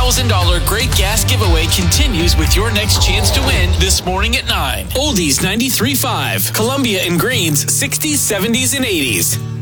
$1,000 Great Gas giveaway continues with your next chance to win this morning at 9. Oldies 93.5, Columbia and Greens 60s, 70s, and 80s.